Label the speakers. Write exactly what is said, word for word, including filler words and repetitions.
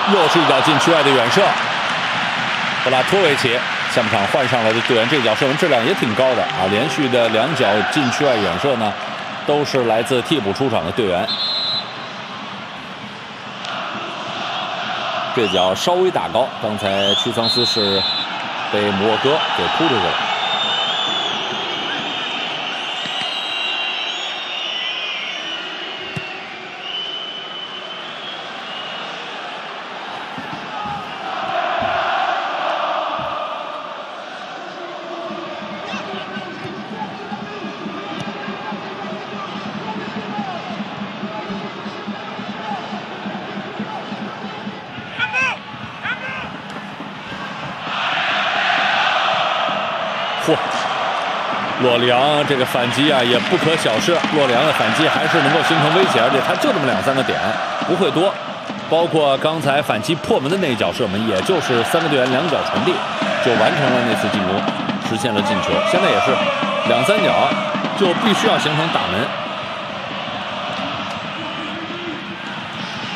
Speaker 1: 又是一脚禁区外的远射。布拉托维奇下半场换上来的队员，这脚射门质量也挺高的啊！连续的两脚禁区外远射呢，都是来自替补出场的队员。这脚稍微打高，刚才屈桑斯是被摩洛哥给扑出去了。嚯，洛里昂这个反击啊也不可小视，洛里昂的反击还是能够形成威胁，而且他就这么两三个点，不会多。包括刚才反击破门的那一脚射门，也就是三个队员两脚传递就完成了那次进攻，实现了进球。现在也是两三脚就必须要形成打门。